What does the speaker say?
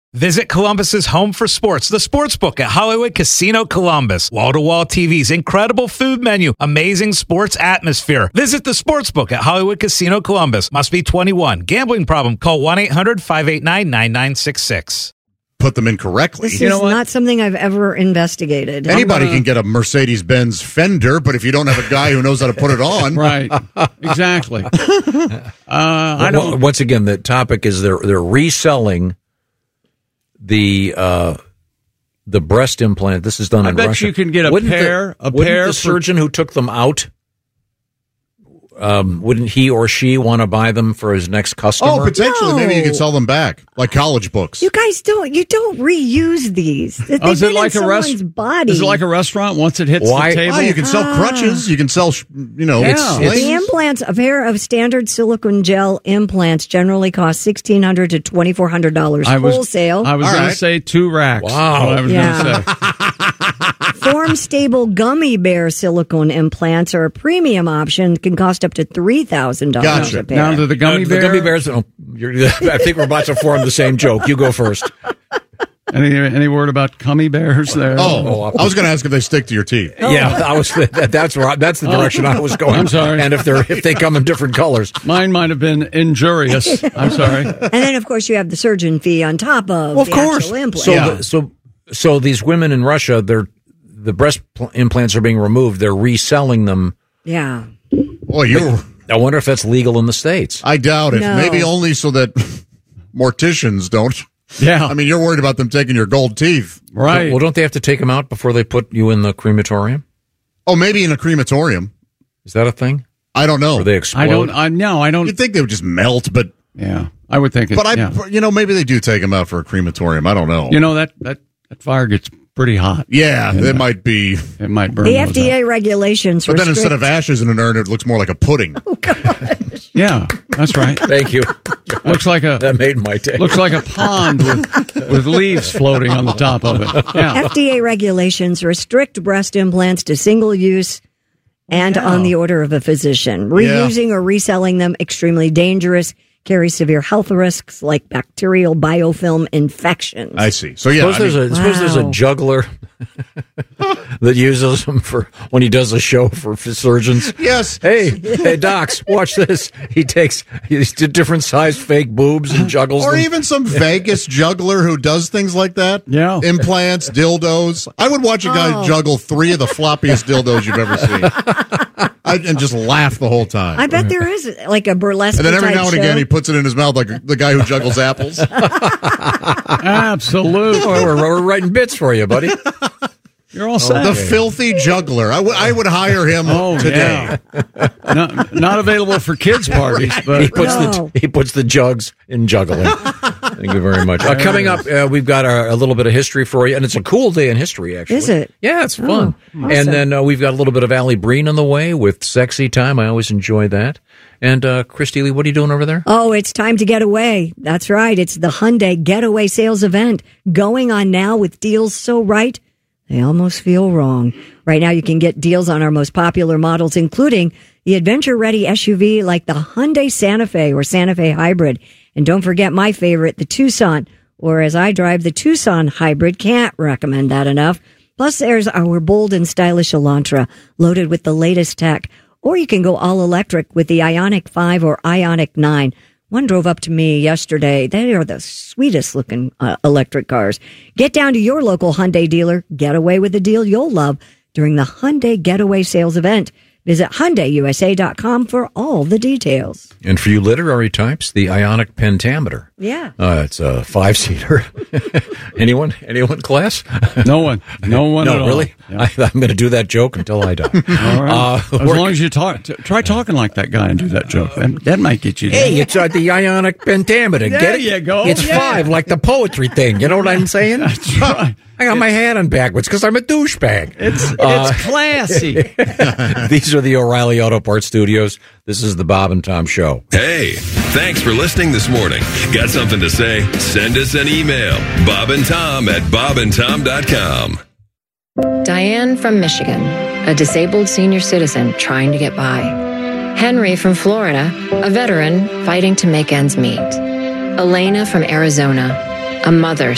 Visit Columbus's home for sports, the Sportsbook at Hollywood Casino Columbus. Wall-to-wall TVs, incredible food menu, amazing sports atmosphere. Visit the Sportsbook at Hollywood Casino Columbus. Must be 21. Gambling problem? Call 1-800-589-9966. Put them in correctly. This is not something I've ever investigated. Anybody can get a Mercedes-Benz Fender, but if you don't have a guy who knows how to put it on. Right. Exactly. I don't. Once again, the topic is they're reselling the breast implant. This is done in Russia. I bet you can get a pair. Wouldn't the surgeon who took them out, wouldn't he or she want to buy them for his next customer? Oh, potentially. Maybe you could sell them back, like college books. You guys don't reuse these. They've is been it like in a someone's body. Is it like a restaurant once it hits the table? Oh, you can sell crutches. You can sell, The implants, a pair of standard silicone gel implants generally cost $1,600 to $2,400 wholesale. I was going to say 2 racks. Wow. I was going to say. Form-stable gummy bear silicone implants are a premium option. Can cost up to $3,000 a pair. Now, the gummy bear? The gummy bears, I think we're about to form the same joke. You go first. Any word about gummy bears there? Oh, I was going to ask if they stick to your teeth. Yeah, that's the direction I was going. I'm sorry. And if they come in different colors. Mine might have been injurious. I'm sorry. And then, of course, you have the surgeon fee on top of Well, of the course. actual implant. So these women in Russia, the breast implants are being removed. They're reselling them. Yeah. Boy, I wonder if that's legal in the States. I doubt it. No. Maybe only so that morticians don't. Yeah. I mean, you're worried about them taking your gold teeth. Right. Well, don't they have to take them out before they put you in the crematorium? Oh, maybe in a crematorium. Is that a thing? I don't know. Or they explode? I don't. You'd think they would just melt, but Yeah, I would think it. But maybe they do take them out for a crematorium. I don't know. That fire gets pretty hot. Yeah, it might be. It might burn. The those FDA up. regulations But then restrict- instead of ashes in an urn, it looks more like a pudding. Yeah, that's right. Thank you. Looks like that made my day. Looks like a pond with leaves floating on the top of it. Yeah. FDA regulations restrict breast implants to single use and on the order of a physician. Reusing or reselling them, extremely dangerous, carry severe health risks like bacterial biofilm infections. I see. So, yeah. Suppose there's a juggler that uses them for when he does a show for surgeons. Yes. Hey, docs, watch this. He takes different sized fake boobs and juggles Or them. even some Vegas juggler who does things like that. Yeah. Implants, dildos. I would watch a guy juggle 3 of the floppiest dildos you've ever seen. And just laugh the whole time. I bet there is like a burlesque And then every now and show. again, he puts it in his mouth like the guy who juggles apples. Absolutely. Oh, we're writing bits for you, buddy. You're all set. The filthy juggler. I would hire him today. Yeah. Not available for kids parties, but he puts the jugs in juggling. Thank you very much. Coming up, we've got a little bit of history for you, and it's a cool day in history, actually. Is it? Yeah, it's fun. Awesome. And then we've got a little bit of Allie Breen on the way with Sexy Time. I always enjoy that. And Christy Lee, what are you doing over there? Oh, it's time to get away. That's right. It's the Hyundai Getaway Sales Event going on now with deals so right, they almost feel wrong. Right now, you can get deals on our most popular models, including the adventure-ready SUV like the Hyundai Santa Fe or Santa Fe Hybrid. And don't forget my favorite, the Tucson, or as I drive, the Tucson Hybrid. Can't recommend that enough. Plus, there's our bold and stylish Elantra, loaded with the latest tech. Or you can go all-electric with the Ioniq 5 or Ioniq 9. One drove up to me yesterday. They are the sweetest-looking electric cars. Get down to your local Hyundai dealer. Get away with a deal you'll love during the Hyundai Getaway Sales Event. Visit HyundaiUSA.com for all the details. And for you literary types, the Ioniq Pentameter. Yeah. It's a 5-seater. Anyone, class? No one at all. No, really? Yeah. I'm going to do that joke until I die. All right. As long as you try talking like that guy and do that joke. That might get you there. Hey, it's the Ioniq Pentameter. There Get it? you go. It's 5, like the poetry thing. You know what I'm saying? That's right. I got my hat on backwards because I'm a douchebag. It's classy. These are the O'Reilly Auto Parts Studios. This is the Bob and Tom Show. Hey, thanks for listening this morning. Got something to say? Send us an email. bobandtom@bobandtom.com. Diane from Michigan, a disabled senior citizen trying to get by. Henry from Florida, a veteran fighting to make ends meet. Elena from Arizona, a mother